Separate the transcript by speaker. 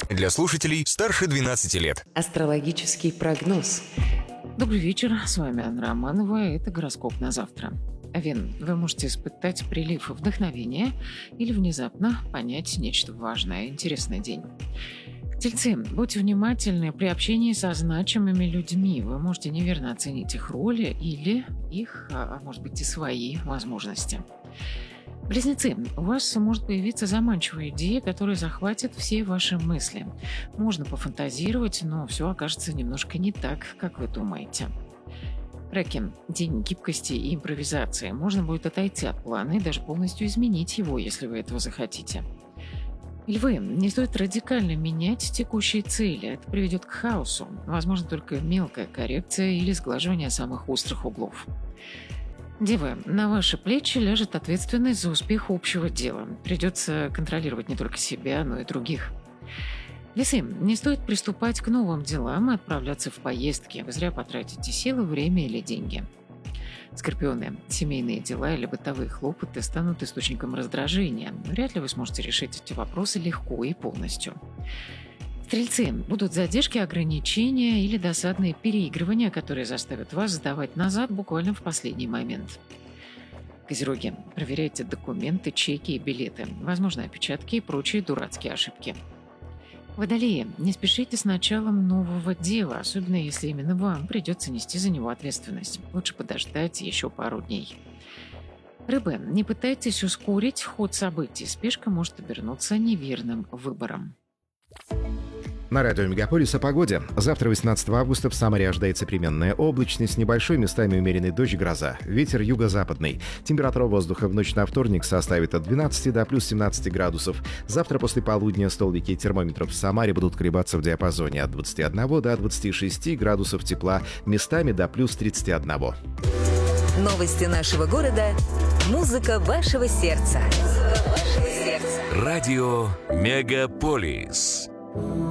Speaker 1: Для слушателей старше 12 лет.
Speaker 2: Астрологический прогноз.
Speaker 3: Добрый вечер, с вами Анна Романова, это гороскоп на завтра. Овен, вы можете испытать прилив вдохновения или внезапно понять нечто важное, интересный день. Тельцы, будьте внимательны при общении со значимыми людьми. Вы можете неверно оценить их роли или их, а может быть и свои возможности. Близнецы, у вас может появиться заманчивая идея, которая захватит все ваши мысли. Можно пофантазировать, но все окажется немножко не так, как вы думаете. Раки, день гибкости и импровизации. Можно будет отойти от плана и даже полностью изменить его, если вы этого захотите. Львы, не стоит радикально менять текущие цели. Это приведет к хаосу. Возможно, только мелкая коррекция или сглаживание самых острых углов. Девы, на ваши плечи ляжет ответственность за успех общего дела. Придется контролировать не только себя, но и других. Весы, не стоит приступать к новым делам и отправляться в поездки. Вы зря потратите силы, время или деньги. Скорпионы, семейные дела или бытовые хлопоты станут источником раздражения. Вряд ли вы сможете решить эти вопросы легко и полностью. Стрельцы, будут задержки, ограничения или досадные переигрывания, которые заставят вас сдавать назад буквально в последний момент. Козероги, проверяйте документы, чеки и билеты, возможно, опечатки и прочие дурацкие ошибки. Водолеи, не спешите с началом нового дела, особенно если именно вам придется нести за него ответственность. Лучше подождать еще пару дней. Рыбы, не пытайтесь ускорить ход событий, спешка может обернуться неверным выбором.
Speaker 4: На радио Мегаполис о погоде. Завтра, 18 августа, в Самаре ожидается переменная облачность, небольшой, местами умеренный дождь, гроза. Ветер юго-западный. Температура воздуха в ночь на вторник составит от 12 до плюс 17 градусов. Завтра после полудня столбики термометров в Самаре будут колебаться в диапазоне от 21 до 26 градусов тепла, местами до плюс 31.
Speaker 5: Новости нашего города. Музыка вашего сердца.
Speaker 1: Радио Мегаполис.